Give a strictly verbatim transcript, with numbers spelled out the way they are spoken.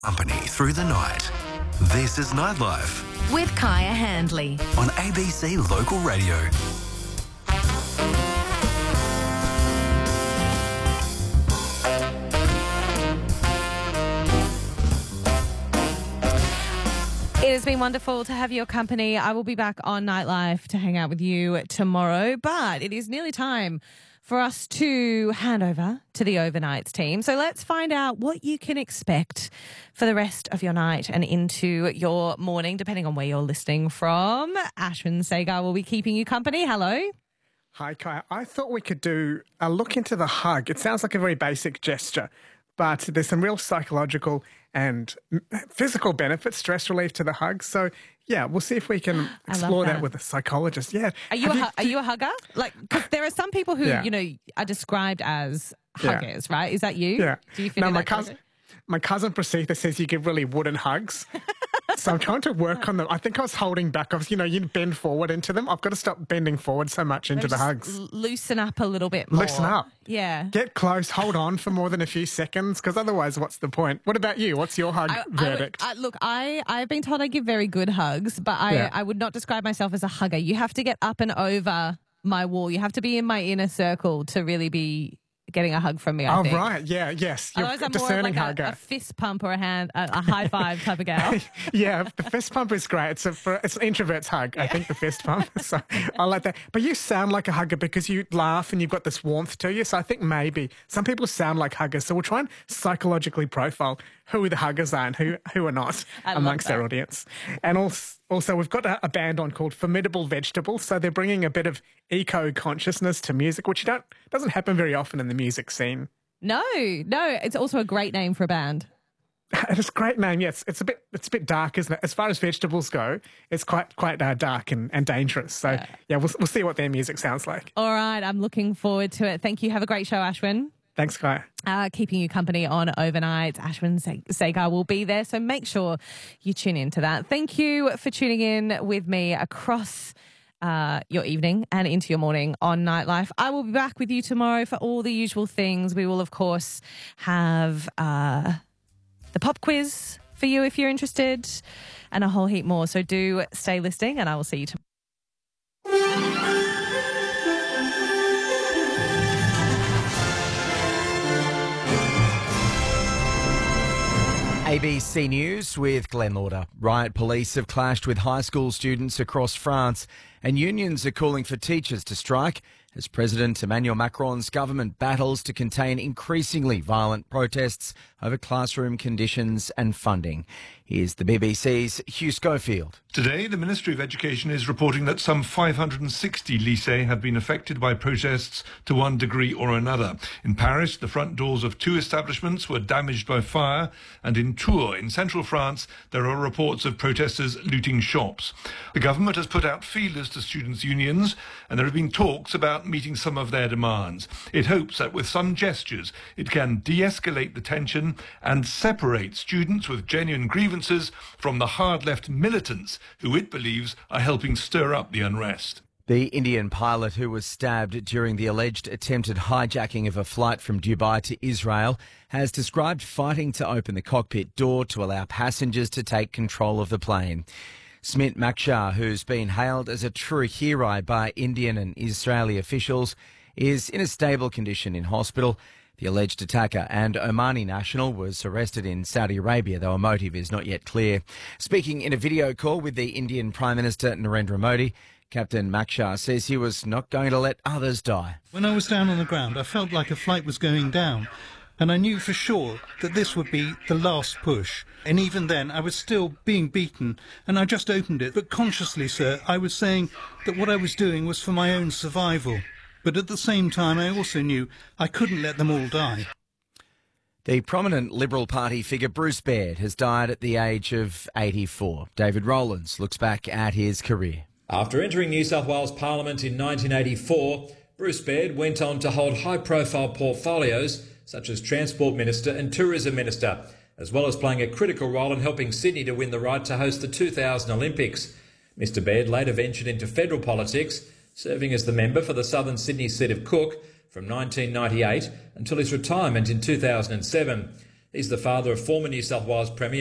Company through the night. This is Nightlife with Kaya Handley on A B C Local Radio. It has been wonderful to have your company. I will be back on Nightlife to hang out with you tomorrow, but it is nearly time for us to hand over to the overnights team. So let's find out what you can expect for the rest of your night and into your morning, depending on where you're listening from. Ashwin Sagar will be keeping you company. Hello. Hi, Kaya. I thought we could do a look into the hug. It sounds like a very basic gesture, but there's some real psychological and physical benefits, stress relief to the hug. So, yeah, we'll see if we can explore that. that with a psychologist. Yeah. Are you, a, you hu- are you a hugger? Like, because there are some people who, yeah. you know, are described as huggers, yeah. right? Is that you? Yeah. Do you fit no, in my that cousin, my cousin Prasitha says you give really wooden hugs. So I'm trying to work on them. I think I was holding back. I was, you know, you bend forward into them. I've got to stop bending forward so much into the hugs. L- loosen up a little bit more. Loosen up. Yeah. Get close. Hold on for more than a few seconds, because otherwise, what's the point? What about you? What's your hug I, verdict? I would, I, look, I, I've been told I give very good hugs, but I, Yeah. I would not describe myself as a hugger. You have to get up and over my wall. You have to be in my inner circle to really be getting a hug from me, I oh, think. right. Yeah, yes. You're Otherwise, a I'm more discerning like a, hugger. a fist pump or a hand, a, a high five type of gal. Yeah, the fist pump is great. It's a for, it's an introvert's hug, I think, the fist pump. So I like that. But you sound like a hugger because you laugh and you've got this warmth to you. So I think maybe some people sound like huggers. So we'll try and psychologically profile who the huggers are and who, who are not I amongst love our that. audience. And also, also we've got a, a band on called Formidable Vegetables. So they're bringing a bit of eco-consciousness to music, which you don't doesn't happen very often in the music scene. No, no. It's also a great name for a band. It's a great name. Yes, it's a bit it's a bit dark, isn't it? As far as vegetables go, it's quite quite uh, dark and, and dangerous. So yeah, yeah we'll we'll see what their music sounds like. All right, I'm looking forward to it. Thank you. Have a great show, Ashwin. Thanks, Kaya. Uh, keeping you company on overnight. Ashwin Sagar will be there, so make sure you tune into that. Thank you for tuning in with me across uh, your evening and into your morning on Nightlife. I will be back with you tomorrow for all the usual things. We will, of course, have uh, the pop quiz for you if you're interested and a whole heap more. So do stay listening and I will see you tomorrow. A B C News with Glenn Lauder. Riot police have clashed with high school students across France, and unions are calling for teachers to strike as President Emmanuel Macron's government battles to contain increasingly violent protests over classroom conditions and funding. Here's the B B C's Hugh Schofield. Today, the Ministry of Education is reporting that some five hundred sixty lycées have been affected by protests to one degree or another. In Paris, the front doors of two establishments were damaged by fire, and in Tours, in central France, there are reports of protesters looting shops. The government has put out feelers to students' unions, and there have been talks about meeting some of their demands. It hopes that with some gestures, it can de-escalate the tension and separate students with genuine grievances from the hard-left militants who it believes are helping stir up the unrest. The Indian pilot who was stabbed during the alleged attempted hijacking of a flight from Dubai to Israel has described fighting to open the cockpit door to allow passengers to take control of the plane. Smit Makshar, who's been hailed as a true hero by Indian and Israeli officials, is in a stable condition in hospital. The alleged attacker and Omani national was arrested in Saudi Arabia, though a motive is not yet clear. Speaking in a video call with the Indian Prime Minister Narendra Modi, Captain Makshar says he was not going to let others die. When I was down on the ground, I felt like a flight was going down, and I knew for sure that this would be the last push. And even then, I was still being beaten, and I just opened it. But consciously, sir, I was saying that what I was doing was for my own survival. But at the same time, I also knew I couldn't let them all die. The prominent Liberal Party figure Bruce Baird has died at the age of eighty-four. David Rowlands looks back at his career. After entering New South Wales Parliament in nineteen eighty-four, Bruce Baird went on to hold high-profile portfolios such as Transport Minister and Tourism Minister, as well as playing a critical role in helping Sydney to win the right to host the two thousand Olympics. Mister Baird later ventured into federal politics, serving as the member for the Southern Sydney seat of Cook from nineteen ninety-eight until his retirement in two thousand seven. He's the father of former New South Wales Premier